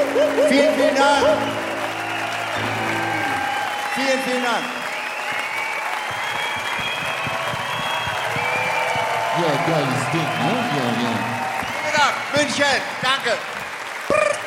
Vielen, vielen Dank. Vielen, vielen Dank. Ja, geiles Ding, ne? Ja. Vielen Dank. München, danke.